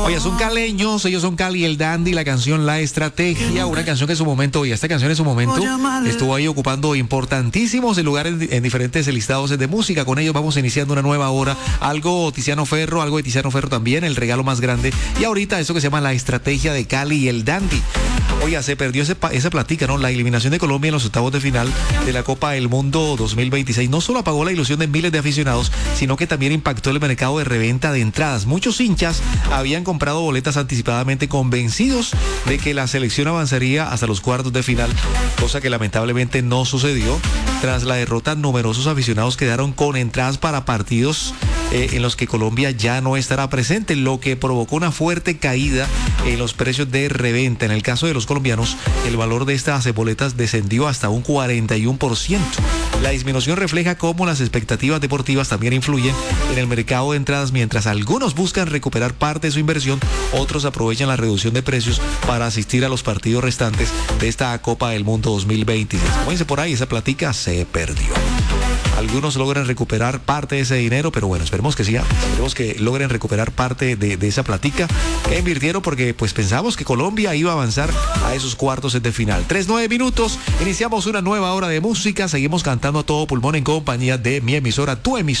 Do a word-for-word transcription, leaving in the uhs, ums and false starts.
Oye, son caleños, ellos son Cali el Dandy, la canción La Estrategia, una canción que en su momento, oye, esta canción en su momento estuvo ahí ocupando importantísimos lugares en diferentes listados de música. Con ellos vamos iniciando una nueva hora, algo Tiziano Ferro, algo de Tiziano Ferro también, el regalo más grande, y ahorita eso que se llama La Estrategia de Cali el Dandy. Oiga, se perdió ese, esa platica, ¿no? La eliminación de Colombia en los octavos de final de la Copa del Mundo dos mil veintiséis no solo apagó la ilusión de miles de aficionados, sino que también impactó el mercado de reventa de entradas. Muchos hinchas habían comprado boletas anticipadamente convencidos de que la selección avanzaría hasta los cuartos de final, cosa que lamentablemente no sucedió. Tras la derrota, numerosos aficionados quedaron con entradas para partidos eh, en los que Colombia ya no estará presente, lo que provocó una fuerte caída en los precios de reventa. En el caso de los colombianos, el valor de estas boletas descendió hasta un cuarenta y uno por ciento. La disminución refleja cómo las expectativas deportivas también influyen en el mercado de entradas. Mientras algunos buscan recuperar parte de su inversión, otros aprovechan la reducción de precios para asistir a los partidos restantes de esta Copa del Mundo dos mil veintiséis. Como dice por ahí, esa platica se perdió. Algunos logran recuperar parte de ese dinero, pero bueno, esperemos que siga, esperemos que logren recuperar parte de, de esa platica que invirtieron, porque pues pensamos que Colombia iba a avanzar a esos cuartos de final. Tres, nueve minutos, iniciamos una nueva hora de música, seguimos cantando a todo pulmón en compañía de mi emisora, tu emisora.